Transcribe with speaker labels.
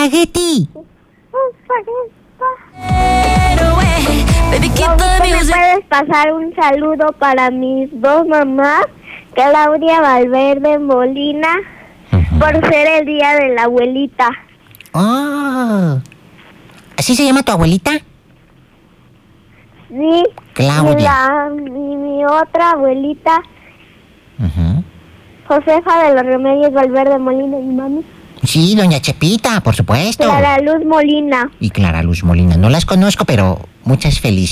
Speaker 1: espagueti.
Speaker 2: ¿Me puedes pasar un saludo para mis dos mamás? Claudia Valverde Molina, por ser el día de la abuelita.
Speaker 1: Oh. ¿Así se llama tu abuelita?
Speaker 2: Sí.
Speaker 1: Claudia.
Speaker 2: Y mi otra abuelita, Josefa de los Remedios Valverde Molina, y mami.
Speaker 1: Sí, doña Chepita, por supuesto.
Speaker 2: Clara Luz Molina.
Speaker 1: Y Clara Luz Molina. No las conozco, pero muchas felicidades.